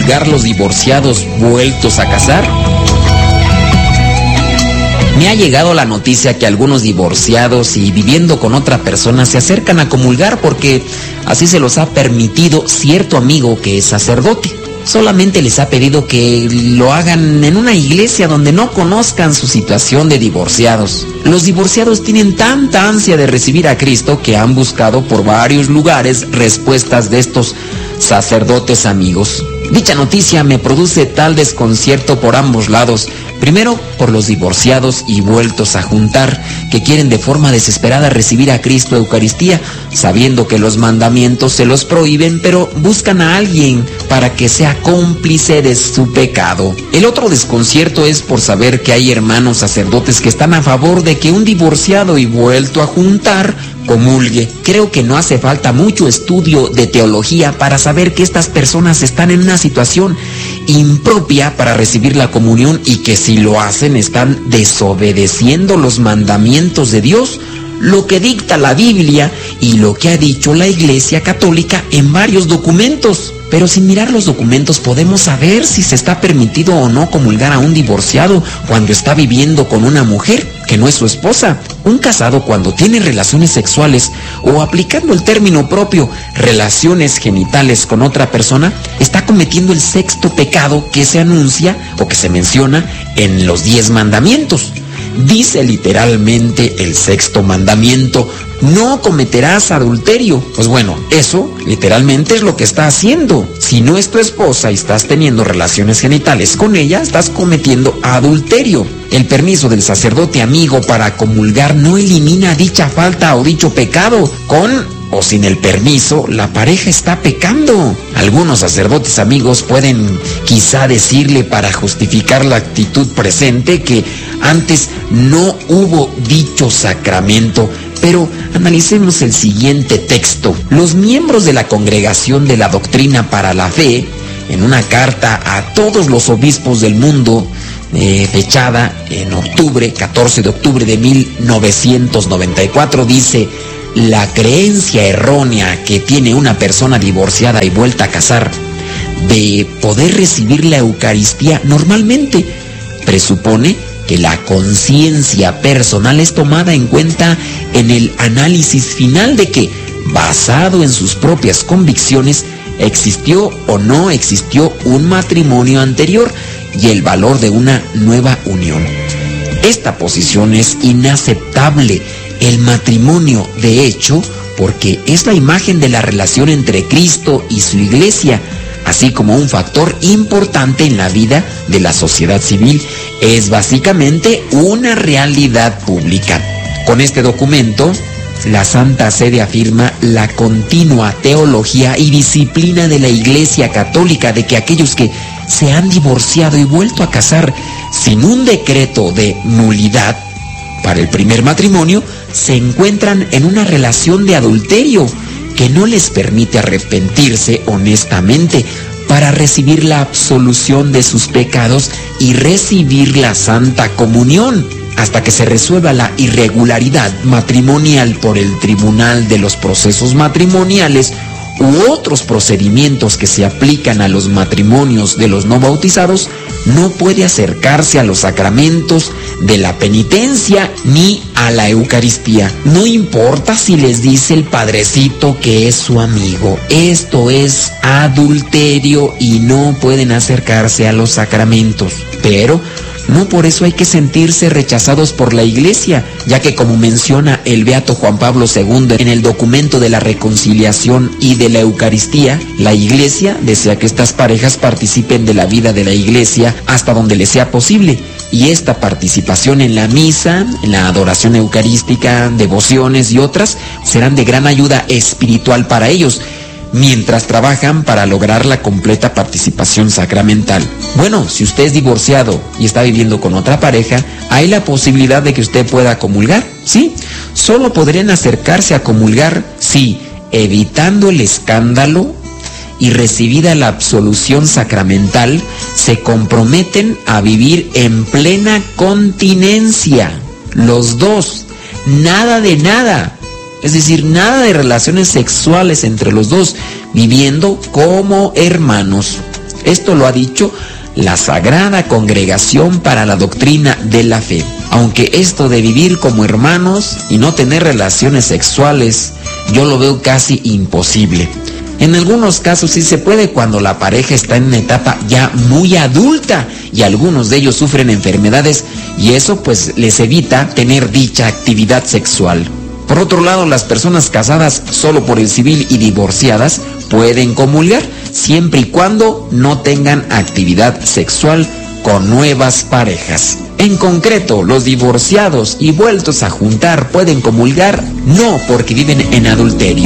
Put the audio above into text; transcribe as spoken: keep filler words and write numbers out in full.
comulgar los divorciados vueltos a casar? Me ha llegado la noticia que algunos divorciados y viviendo con otra persona se acercan a comulgar porque así se los ha permitido cierto amigo que es sacerdote. Solamente les ha pedido que lo hagan en una iglesia donde no conozcan su situación de divorciados. Los divorciados tienen tanta ansia de recibir a Cristo que han buscado por varios lugares respuestas de estos sacerdotes amigos. Dicha noticia me produce tal desconcierto por ambos lados. Primero, por los divorciados y vueltos a juntar, que quieren de forma desesperada recibir a Cristo a Eucaristía, sabiendo que los mandamientos se los prohíben, pero buscan a alguien para que sea cómplice de su pecado. El otro desconcierto es por saber que hay hermanos sacerdotes que están a favor de que un divorciado y vuelto a juntar comulgue. Creo que no hace falta mucho estudio de teología para saber que estas personas están en una situación impropia para recibir la comunión y que si lo hacen están desobedeciendo los mandamientos de Dios, lo que dicta la Biblia y lo que ha dicho la Iglesia Católica en varios documentos. Pero sin mirar los documentos podemos saber si se está permitido o no comulgar a un divorciado cuando está viviendo con una mujer que no es su esposa. Un casado cuando tiene relaciones sexuales o, aplicando el término propio, relaciones genitales con otra persona, está cometiendo el sexto pecado que se anuncia o que se menciona en los diez mandamientos. Dice literalmente el sexto mandamiento: no cometerás adulterio. Pues bueno, eso literalmente es lo que está haciendo. Si no es tu esposa y estás teniendo relaciones genitales con ella, estás cometiendo adulterio. El permiso del sacerdote amigo para comulgar no elimina dicha falta o dicho pecado. Con o sin el permiso, la pareja está pecando. Algunos sacerdotes amigos pueden quizá decirle, para justificar la actitud presente, que antes no hubo dicho sacramento. Pero analicemos el siguiente texto. Los miembros de la Congregación de la Doctrina para la Fe, en una carta a todos los obispos del mundo, eh, fechada en octubre, catorce de octubre de mil novecientos noventa y cuatro, dice: la creencia errónea que tiene una persona divorciada y vuelta a casar de poder recibir la Eucaristía normalmente presupone que la conciencia personal es tomada en cuenta en el análisis final de que, basado en sus propias convicciones, existió o no existió un matrimonio anterior y el valor de una nueva unión. Esta posición es inaceptable. El matrimonio, de hecho, porque es la imagen de la relación entre Cristo y su Iglesia, así como un factor importante en la vida de la sociedad civil, es básicamente una realidad pública. Con este documento, la Santa Sede afirma la continua teología y disciplina de la Iglesia Católica de que aquellos que se han divorciado y vuelto a casar sin un decreto de nulidad para el primer matrimonio, se encuentran en una relación de adulterio que no les permite arrepentirse honestamente para recibir la absolución de sus pecados y recibir la Santa Comunión, hasta que se resuelva la irregularidad matrimonial por el Tribunal de los Procesos Matrimoniales u otros procedimientos que se aplican a los matrimonios de los no bautizados. No puede acercarse a los sacramentos de la penitencia ni a la Eucaristía. No importa si les dice el padrecito que es su amigo. Esto es adulterio y no pueden acercarse a los sacramentos. Pero no por eso hay que sentirse rechazados por la Iglesia, ya que, como menciona el Beato Juan Pablo segundo en el documento de la reconciliación y de la Eucaristía, la Iglesia desea que estas parejas participen de la vida de la Iglesia hasta donde les sea posible. Y esta participación en la misa, en la adoración eucarística, devociones y otras serán de gran ayuda espiritual para ellos, mientras trabajan para lograr la completa participación sacramental. Bueno, si usted es divorciado y está viviendo con otra pareja, hay la posibilidad de que usted pueda comulgar, ¿sí? Solo podrían acercarse a comulgar si, evitando el escándalo y recibida la absolución sacramental, se comprometen a vivir en plena continencia. Los dos, nada de nada. Es decir, nada de relaciones sexuales entre los dos, viviendo como hermanos. Esto lo ha dicho la Sagrada Congregación para la Doctrina de la Fe. Aunque esto de vivir como hermanos y no tener relaciones sexuales, yo lo veo casi imposible. En algunos casos sí se puede cuando la pareja está en una etapa ya muy adulta y algunos de ellos sufren enfermedades y eso pues les evita tener dicha actividad sexual. Por otro lado, las personas casadas solo por el civil y divorciadas pueden comulgar siempre y cuando no tengan actividad sexual con nuevas parejas. En concreto, los divorciados y vueltos a juntar pueden comulgar no porque viven en adulterio.